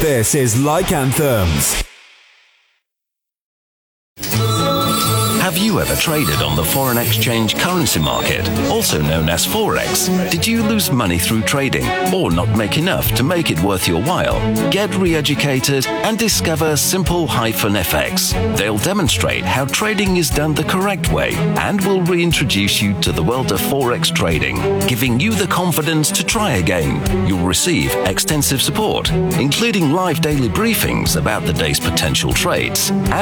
This is Like Anthems. Have you ever traded on the foreign exchange currency market, also known as Forex? Did you lose money through trading or not make enough to make it worth your while? Get re-educated and discover Simple-FX. They'll demonstrate how trading is done the correct way and will reintroduce you to the world of Forex trading, giving you the confidence to try again. You'll receive extensive support, including live daily briefings about the day's potential trades and